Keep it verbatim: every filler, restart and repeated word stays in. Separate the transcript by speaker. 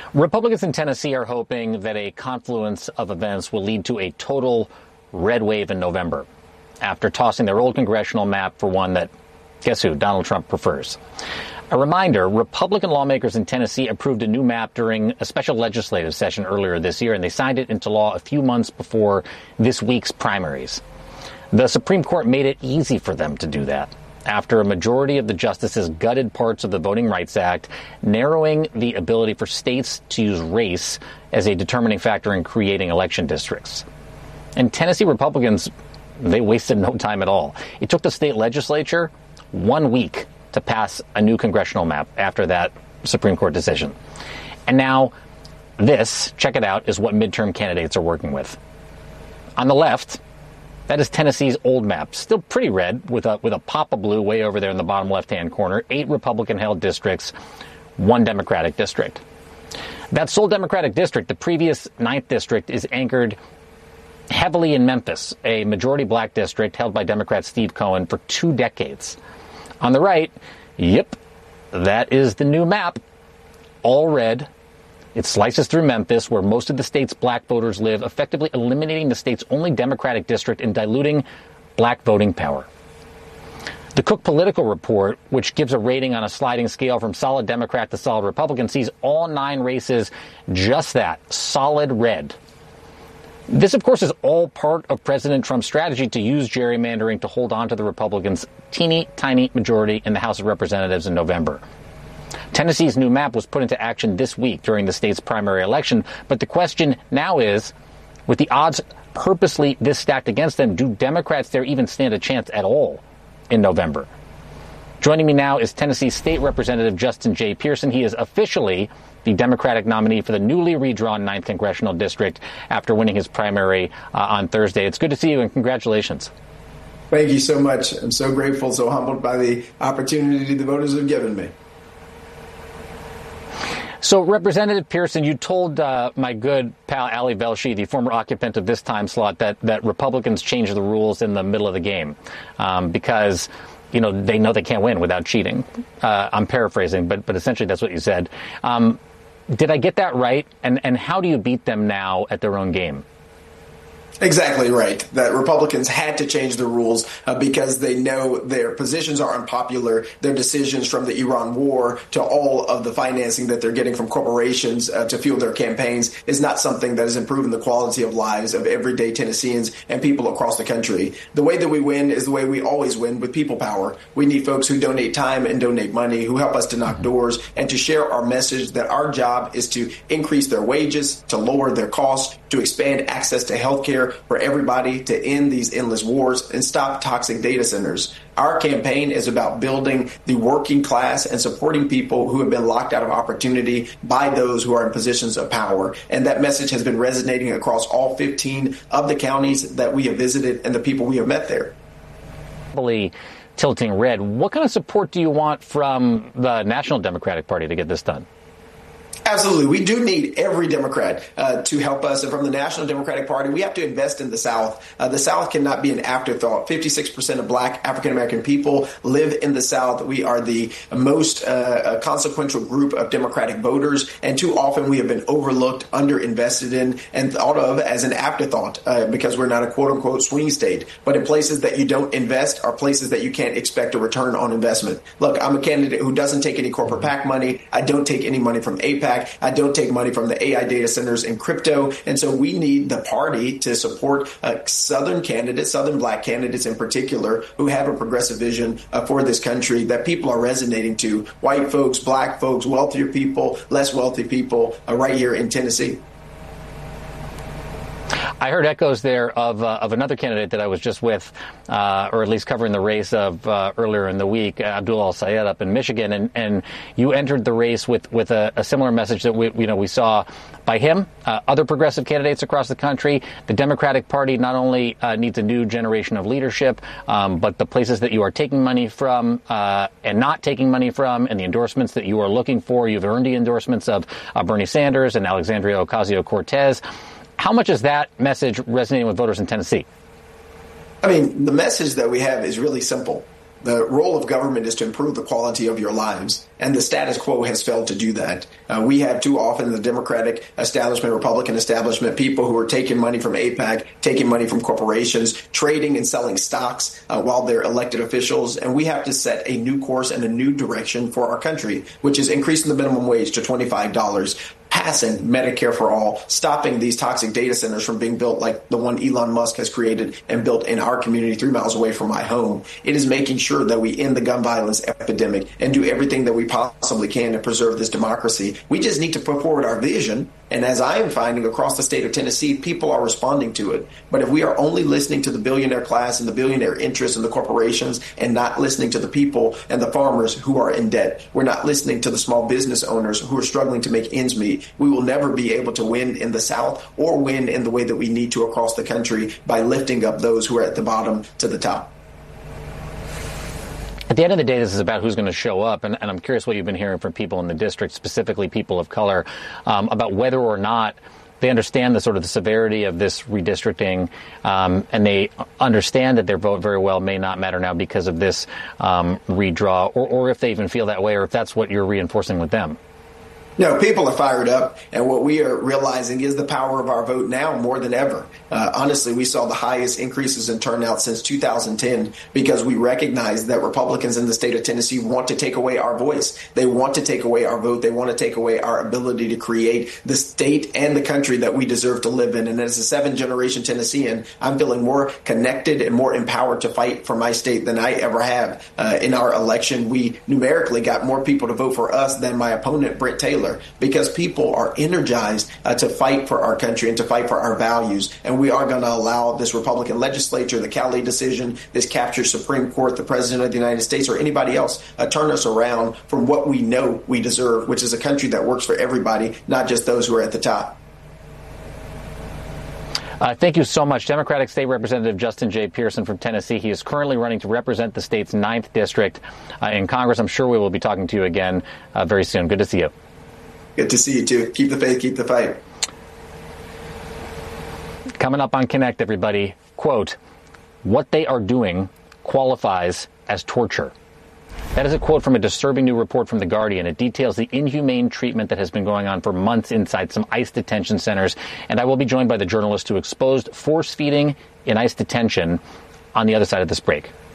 Speaker 1: Republicans in Tennessee are hoping that a confluence of events will lead to a total red wave in November, after tossing their old congressional map for one that, guess who, Donald Trump prefers. A reminder, Republican lawmakers in Tennessee approved a new map during a special legislative session earlier this year, and they signed it into law a few months before this week's primaries. The Supreme Court made it easy for them to do that, after a majority of the justices gutted parts of the Voting Rights Act, narrowing the ability for states to use race as a determining factor in creating election districts. And Tennessee Republicans, they wasted no time at all. It took the state legislature one week to pass a new congressional map after that Supreme Court decision. And now this, check it out, is what midterm candidates are working with. On the left, that is Tennessee's old map, still pretty red, with a with a pop of blue way over there in the bottom left-hand corner. Eight Republican-held districts, one Democratic district. That sole Democratic district, the previous ninth district, is anchored heavily in Memphis, a majority black district held by Democrat Steve Cohen for two decades. On the right, yep, that is the new map, all red. It slices through Memphis, where most of the state's black voters live, effectively eliminating the state's only Democratic district and diluting black voting power. The Cook Political Report, which gives a rating on a sliding scale from solid Democrat to solid Republican, sees all nine races just that, solid red. This, of course, is all part of President Trump's strategy to use gerrymandering to hold on to the Republicans' teeny tiny majority in the House of Representatives in November. Tennessee's new map was put into action this week during the state's primary election, but the question now is, with the odds purposely this stacked against them, do Democrats there even stand a chance at all in November? Joining me now is Tennessee State Representative Justin J. Pearson. He is officially the Democratic nominee for the newly redrawn ninth Congressional District after winning his primary uh, on Thursday. It's good to see you, and congratulations.
Speaker 2: Thank you so much. I'm so grateful, so humbled by the opportunity the voters have given me.
Speaker 1: So, Representative Pearson, you told uh, my good pal Ali Velshi, the former occupant of this time slot, that, that Republicans change the rules in the middle of the game um, because, you know, they know they can't win without cheating. Uh, I'm paraphrasing, but but essentially that's what you said. Um, did I get that right? And and how do you beat them now at their own game?
Speaker 2: Exactly right. That Republicans had to change the rules uh, because they know their positions are unpopular. Their decisions from the Iran war to all of the financing that they're getting from corporations uh, to fuel their campaigns is not something that is improving the quality of lives of everyday Tennesseans and people across the country. The way that we win is the way we always win, with people power. We need folks who donate time and donate money, who help us to knock doors and to share our message that our job is to increase their wages, to lower their costs, to expand access to health care for everybody, to end these endless wars and stop toxic data centers. Our campaign is about building the working class and supporting people who have been locked out of opportunity by those who are in positions of power. And that message has been resonating across all fifteen of the counties that we have visited and the people we have met there.
Speaker 1: Tilting red. What kind of support do you want from the National Democratic Party to get this done?
Speaker 2: Absolutely. We do need every Democrat uh, to help us. And from the National Democratic Party, we have to invest in the South. Uh, the South cannot be an afterthought. fifty-six percent of black African-American people live in the South. We are the most uh, consequential group of Democratic voters. And too often we have been overlooked, underinvested in, and thought of as an afterthought uh, because we're not a quote-unquote swing state. But in places that you don't invest are places that you can't expect a return on investment. Look, I'm a candidate who doesn't take any corporate PAC money. I don't take any money from AIPAC. I don't take money from the A I data centers and crypto. And so we need the party to support uh, Southern candidates, Southern black candidates in particular, who have a progressive vision uh, for this country that people are resonating to. White folks, black folks, wealthier people, less wealthy people uh, right here in Tennessee.
Speaker 1: I heard echoes there of uh, of another candidate that I was just with, uh, or at least covering the race of uh, earlier in the week, Abdul Al-Sayed up in Michigan, and, and you entered the race with with a, a similar message that we you know we saw by him, uh, other progressive candidates across the country. The Democratic Party not only uh, needs a new generation of leadership, um, but the places that you are taking money from uh, and not taking money from, and the endorsements that you are looking for. You've earned the endorsements of uh, Bernie Sanders and Alexandria Ocasio-Cortez. How much is that message resonating with voters in Tennessee?
Speaker 2: I mean, the message that we have is really simple. The role of government is to improve the quality of your lives, and the status quo has failed to do that. Uh, we have too often the Democratic establishment, Republican establishment, people who are taking money from AIPAC, taking money from corporations, trading and selling stocks uh, while they're elected officials, and we have to set a new course and a new direction for our country, which is increasing the minimum wage to twenty-five dollars. Passing Medicare for all, stopping these toxic data centers from being built like the one Elon Musk has created and built in our community three miles away from my home. It is making sure that we end the gun violence epidemic and do everything that we possibly can to preserve this democracy. We just need to put forward our vision. And as I am finding across the state of Tennessee, people are responding to it. But if we are only listening to the billionaire class and the billionaire interests and the corporations and not listening to the people and the farmers who are in debt, we're not listening to the small business owners who are struggling to make ends meet, we will never be able to win in the South or win in the way that we need to across the country by lifting up those who are at the bottom to the top.
Speaker 1: At the end of the day, this is about who's going to show up, and, and I'm curious what you've been hearing from people in the district, specifically people of color, um, about whether or not they understand the sort of the severity of this redistricting, um, and they understand that their vote very well may not matter now because of this um, redraw, or, or if they even feel that way, or if that's what you're reinforcing with them.
Speaker 2: No, people are fired up, and what we are realizing is the power of our vote now more than ever. Uh, honestly, we saw the highest increases in turnout since two thousand ten because we recognize that Republicans in the state of Tennessee want to take away our voice. They want to take away our vote. They want to take away our ability to create the state and the country that we deserve to live in. And as a seven-generation Tennessean, I'm feeling more connected and more empowered to fight for my state than I ever have. Uh, in our election, we numerically got more people to vote for us than my opponent, Brent Taylor, because people are energized uh, to fight for our country and to fight for our values. And we are going to allow this Republican legislature, the Cali decision, this captured Supreme Court, the President of the United States, or anybody else uh, turn us around from what we know we deserve, which is a country that works for everybody, not just those who are at the top.
Speaker 1: Uh, thank you so much. Democratic State Representative Justin J. Pearson from Tennessee. He is currently running to represent the state's ninth district uh, in Congress. I'm sure we will be talking to you again uh, very soon. Good to see you.
Speaker 2: Good to see you, too. Keep the faith, keep the fight.
Speaker 1: Coming up on Connect, everybody, quote, "What they are doing qualifies as torture." That is a quote from a disturbing new report from The Guardian. It details the inhumane treatment that has been going on for months inside some ICE detention centers. And I will be joined by the journalist who exposed force feeding in ICE detention on the other side of this break.